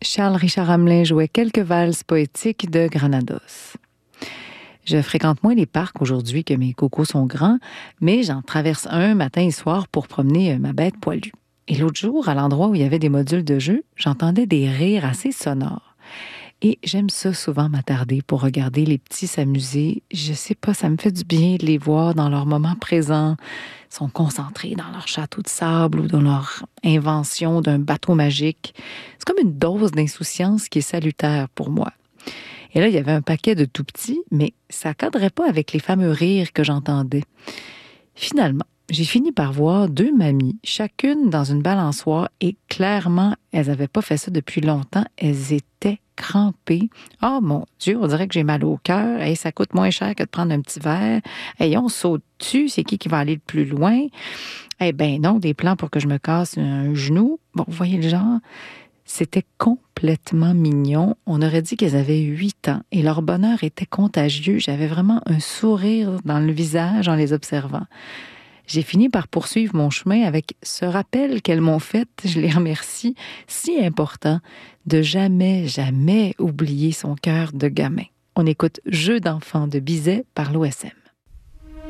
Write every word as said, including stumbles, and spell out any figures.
Charles Richard Hamelin jouait quelques valses poétiques de Granados. Je fréquente moins les parcs aujourd'hui que mes cocos sont grands, mais j'en traverse un matin et soir pour promener ma bête poilue. Et l'autre jour, à l'endroit où il y avait des modules de jeu, j'entendais des rires assez sonores. Et j'aime ça souvent m'attarder pour regarder les petits s'amuser. Je sais pas, ça me fait du bien de les voir dans leur moment présent. Ils sont concentrés dans leur château de sable ou dans leur invention d'un bateau magique. C'est comme une dose d'insouciance qui est salutaire pour moi. Et là, il y avait un paquet de tout petits, mais ça ne cadrait pas avec les fameux rires que j'entendais. Finalement, j'ai fini par voir deux mamies, chacune dans une balançoire, et clairement, elles n'avaient pas fait ça depuis longtemps. Elles étaient crampées. Oh mon Dieu, on dirait que j'ai mal au cœur. Hey, ça coûte moins cher que de prendre un petit verre. Hey, on saute dessus, c'est qui qui va aller le plus loin? Eh ben non, des plans pour que je me casse un genou. Bon, vous voyez le genre? C'était complètement mignon. On aurait dit qu'elles avaient huit ans et leur bonheur était contagieux. J'avais vraiment un sourire dans le visage en les observant. J'ai fini par poursuivre mon chemin avec ce rappel qu'elles m'ont fait, je les remercie, si important, de jamais, jamais oublier son cœur de gamin. On écoute Jeux d'enfants de Bizet par l'O S M.